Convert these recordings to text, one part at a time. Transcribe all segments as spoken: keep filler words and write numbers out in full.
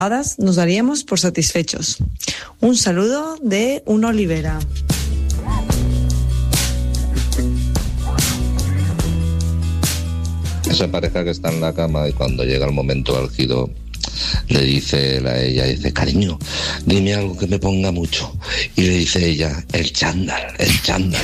Nos daríamos por satisfechos. Un saludo de una Olivera. Esa pareja que está en la cama y cuando llega el momento álgido le dice él a ella, dice, cariño, dime algo que me ponga mucho. Y le dice ella, el chándal, el chándal.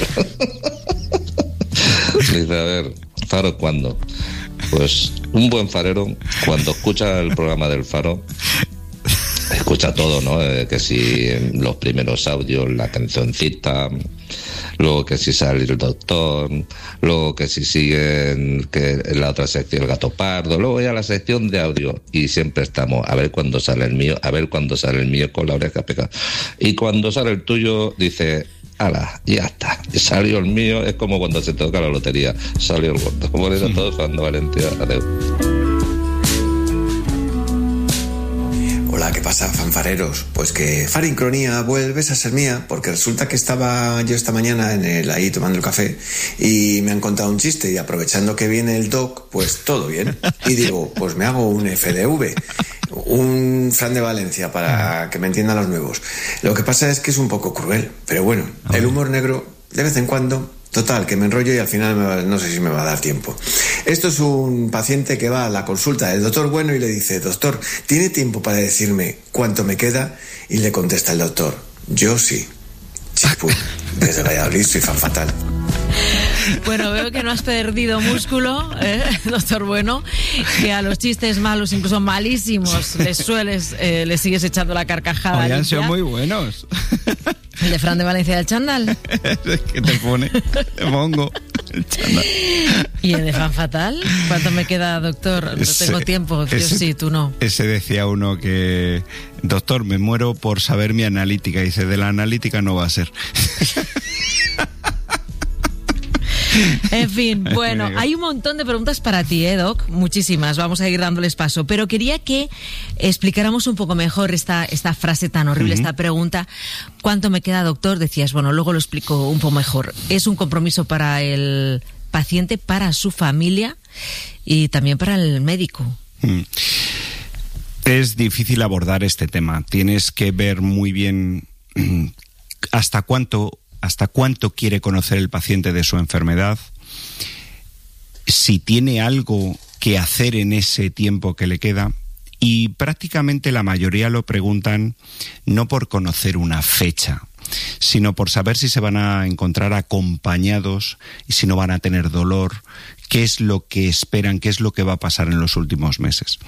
Le dice, a ver, Faro, ¿cuándo? Pues un buen farero, cuando escucha el programa del Faro, escucha todo, ¿no? Eh, que si los primeros audios, la cancioncita, luego que si sale el doctor, luego que si siguen que en la otra sección el gato pardo, luego ya la sección de audio, y siempre estamos a ver cuándo sale el mío, a ver cuándo sale el mío con la oreja pegada. Y cuando sale el tuyo, dice, ala, ya está, salió el mío, es como cuando se toca la lotería, salió el gordo. Por eso todos Fernando Valencia, adiós. Hola, ¿qué pasa, fanfareros? Pues que Farincronía vuelves a ser mía, porque resulta que estaba yo esta mañana en el, ahí tomando el café y me han contado un chiste, y aprovechando que viene el doc, pues todo bien. Y digo, pues me hago un F D V, un Fran de Valencia, para que me entiendan los nuevos. Lo que pasa es que es un poco cruel, pero bueno, el humor negro, de vez en cuando, total, que me enrollo y al final me va, no sé si me va a dar tiempo. Esto es un paciente que va a la consulta del doctor Bueno y le dice, doctor, ¿tiene tiempo para decirme cuánto me queda? Y le contesta el doctor, yo sí. Chispú, desde Valladolid soy fan fatal. Bueno, veo que no has perdido músculo, ¿eh, doctor Bueno? Que a los chistes malos, incluso malísimos, les sueles, eh, les sigues echando la carcajada. Oye, han sido muy buenos. ¿El de Fran de Valencia del chándal? Es que te pone, te pongo el chándal. ¿Y el de fan fatal? ¿Cuánto me queda, doctor? No Ese, tengo tiempo, yo ese, sí, tú no. Ese decía uno que, doctor, me muero por saber mi analítica. Y dice, de la analítica no va a ser. En fin, bueno, hay un montón de preguntas para ti, ¿eh, Doc? Muchísimas, vamos a ir dándoles paso. Pero quería que explicáramos un poco mejor esta, esta frase tan horrible, uh-huh. esta pregunta. ¿Cuánto me queda, doctor? Decías, bueno, luego lo explico un poco mejor. Es un compromiso para el paciente, para su familia y también para el médico. Mm. Es difícil abordar este tema. Tienes que ver muy bien hasta cuánto... hasta cuánto quiere conocer el paciente de su enfermedad, si tiene algo que hacer en ese tiempo que le queda, y prácticamente la mayoría lo preguntan no por conocer una fecha, sino por saber si se van a encontrar acompañados y si no van a tener dolor, qué es lo que esperan, qué es lo que va a pasar en los últimos meses.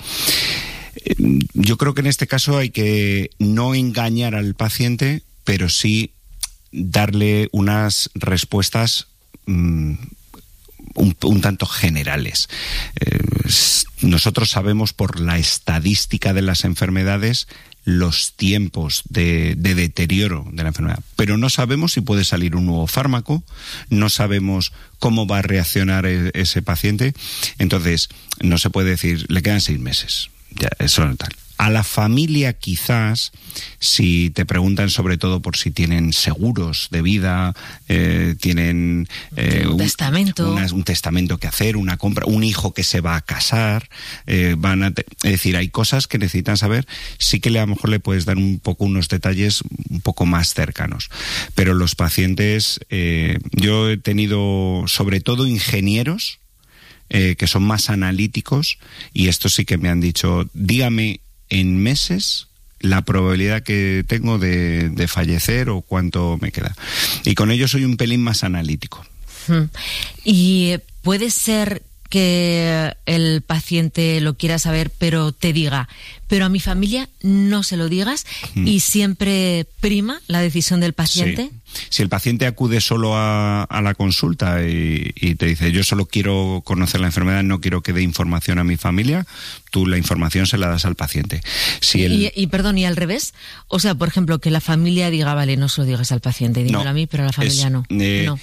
Yo creo que en este caso hay que no engañar al paciente, pero sí darle unas respuestas mmm, un, un tanto generales. Eh, nosotros sabemos por la estadística de las enfermedades los tiempos de, de deterioro de la enfermedad, pero no sabemos si puede salir un nuevo fármaco, no sabemos cómo va a reaccionar ese paciente. Entonces no se puede decir, le quedan seis meses, ya, eso no tal. A la familia quizás, si te preguntan sobre todo por si tienen seguros de vida, eh, tienen eh, un, un testamento, una, un testamento que hacer, una compra, un hijo que se va a casar, eh, van a te- es decir, hay cosas que necesitan saber, sí que le, a lo mejor le puedes dar un poco unos detalles un poco más cercanos. Pero los pacientes, eh, yo he tenido sobre todo ingenieros eh, que son más analíticos, y estos sí que me han dicho, dígame en meses la probabilidad que tengo de, de fallecer o cuánto me queda. Y con ello soy un pelín más analítico. Y puede ser que el paciente lo quiera saber, pero te diga, pero a mi familia no se lo digas, mm. y siempre prima la decisión del paciente. Sí. Si el paciente acude solo a, a la consulta y, y te dice, yo solo quiero conocer la enfermedad, no quiero que dé información a mi familia, tú la información se la das al paciente. Si el... y, y perdón, y al revés, o sea, por ejemplo, que la familia diga, vale, no se lo digas al paciente, dímelo no, a mí, pero a la familia es, no. Eh, no.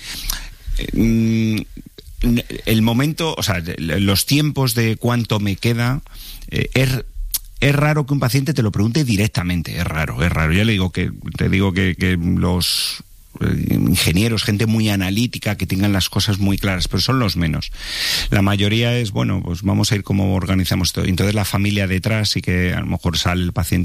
Eh, el momento, o sea, los tiempos de cuánto me queda, eh, es, es raro que un paciente te lo pregunte directamente, es raro, es raro. Ya le digo que te digo que, que los ingenieros, gente muy analítica, que tengan las cosas muy claras, pero son los menos. La mayoría es, bueno, pues vamos a ir cómo organizamos todo. Entonces la familia detrás, y que a lo mejor sale el paciente